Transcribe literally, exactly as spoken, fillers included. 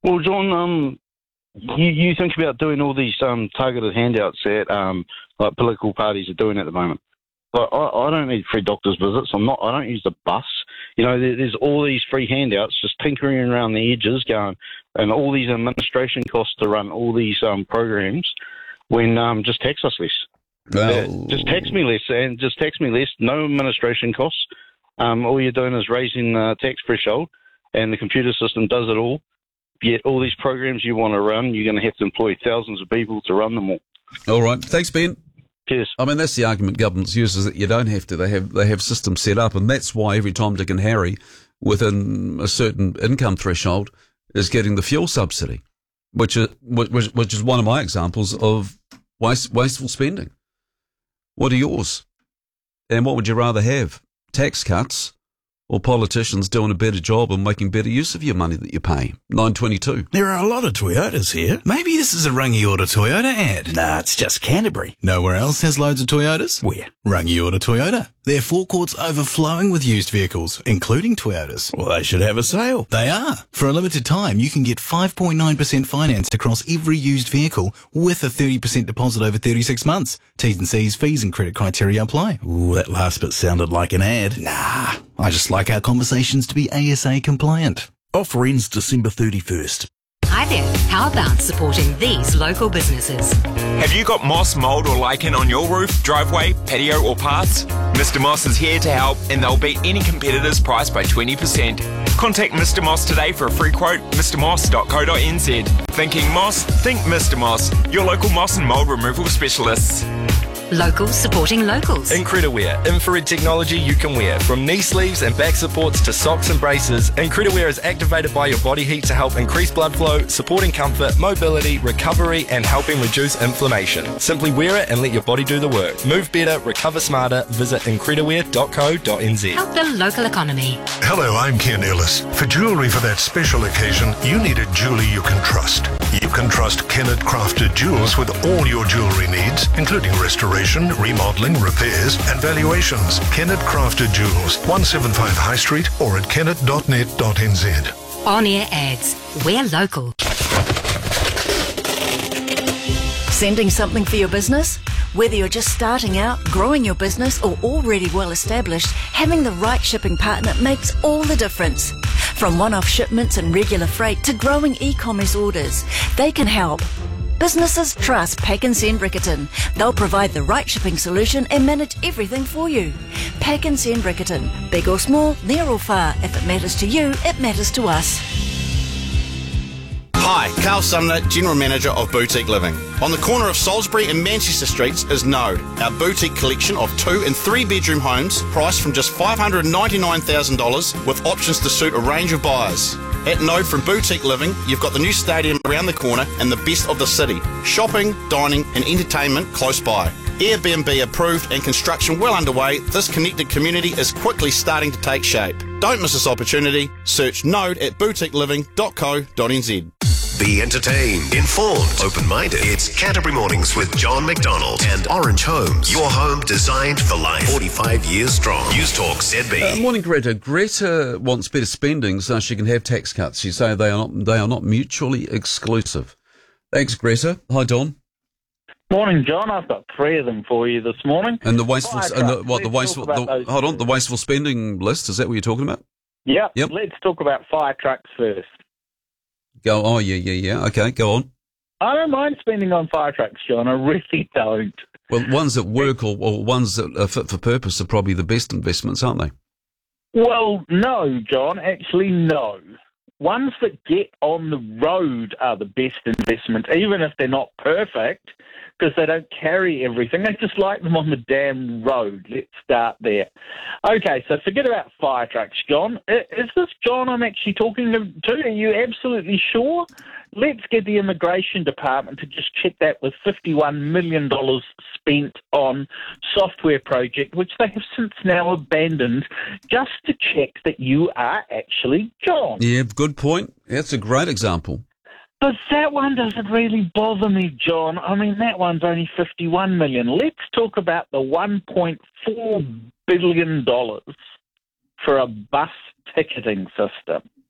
Well, John, um, you, you think about doing all these um, targeted handouts that um, like political parties are doing at the moment. Like, I, I don't need free doctor's visits. I'm not. I don't use the bus. You know, there, there's all these free handouts just tinkering around the edges, going, and all these administration costs to run all these um, programs. When um, just tax us less. Well, uh, just tax me less, and just tax me less. No administration costs. Um, all you're doing is raising the tax threshold, and the computer system does it all. Yet all these programs you want to run, you're going to have to employ thousands of people to run them all. All right. Thanks, Ben. Cheers. I mean, that's the argument governments use, is that you don't have to. They have they have systems set up, and that's why every Tom, Dick and Harry within a certain income threshold is getting the fuel subsidy, which is, which, which is one of my examples of waste, wasteful spending. What are yours? And what would you rather have? Tax cuts or politicians doing a better job and making better use of your money that you pay? nine twenty-two. There are a lot of Toyotas here. Maybe this is a Rangiora Toyota ad. Nah, it's just Canterbury. Nowhere else has loads of Toyotas? Where? Rangiora Toyota. Their forecourt's overflowing with used vehicles, including Toyotas. Well, they should have a sale. They are. For a limited time, you can get five point nine percent financed across every used vehicle with a thirty percent deposit over thirty-six months. T's and C's, fees and credit criteria apply. Ooh, that last bit sounded like an ad. Nah, I just like our conversations to be A S A compliant. Offer ends December thirty-first. Hi there. How about supporting these local businesses? Have you got moss, mould or lichen on your roof, driveway, patio or paths? Mister Moss is here to help and they'll beat any competitor's price by twenty percent. Contact Mister Moss today for a free quote, mr moss dot co dot n z. Thinking moss? Think Mister Moss, your local moss and mould removal specialists. Locals supporting locals. Incrediwear, infrared technology you can wear. From knee sleeves and back supports to socks and braces, Incrediwear is activated by your body heat to help increase blood flow, supporting comfort, mobility, recovery and helping reduce inflammation. Simply wear it and let your body do the work. Move better, recover smarter. Visit incrediwear dot co dot n z. Help the local economy. Hello, I'm Ken Ellis. For jewellery for that special occasion, you need a jeweller you can trust. You can trust Kennett Crafted Jewels with all your jewellery needs, including restoration, remodelling, repairs and valuations. Kennett Crafted Jewels, one seventy-five High Street or at kennet dot net dot n z. On-air ads. We're local. Sending something for your business? Whether you're just starting out, growing your business or already well established, having the right shipping partner makes all the difference. From one-off shipments and regular freight to growing e-commerce orders, they can help. Businesses trust Pack and Send Riccarton. They'll provide the right shipping solution and manage everything for you. Pack and Send Riccarton. Big or small, near or far. If it matters to you, it matters to us. Hi, Carl Sumner, General Manager of Boutique Living. On the corner of Salisbury and Manchester Streets is Node, our boutique collection of two and three bedroom homes priced from just five hundred ninety-nine thousand dollars with options to suit a range of buyers. At Node from Boutique Living, you've got the new stadium around the corner and the best of the city. Shopping, dining and entertainment close by. Airbnb approved and construction well underway, this connected community is quickly starting to take shape. Don't miss this opportunity. Search Node at boutique living dot co dot n z. Be entertained, informed, open-minded. It's Canterbury Mornings with John McDonald and Orange Homes. Your home designed for life. forty-five years strong. News Talk Z B. Uh, morning, Greta. Greta wants better spending so she can have tax cuts. You say they are not, they are not mutually exclusive. Thanks, Greta. Hi, Don. Morning, John. I've got three of them for you this morning. And the wasteful, and the, what the Let's wasteful, talk about the, those hold on, first. the wasteful spending list. Is that what you're talking about? Yep. Yep. Let's talk about fire trucks first. Go. Oh, yeah, yeah, yeah. Okay, go on. I don't mind spending on fire trucks, John. I really don't. Well, ones that work or, or ones that are fit for purpose are probably the best investments, aren't they? Well, no, John. Actually, no. Ones that get on the road are the best investment, even if they're not perfect, because they don't carry everything. I just like them on the damn road. Let's start there. Okay, so forget about fire trucks, John. Is this John I'm actually talking to? Are you absolutely sure? Let's get the immigration department to just check that with fifty-one million dollars spent on software project, which they have since now abandoned, just to check that you are actually John. Yeah, good point. That's a great example. But that one doesn't really bother me, John. I mean, that one's only fifty-one million dollars. Let's talk about the one point four billion dollars for a bus ticketing system.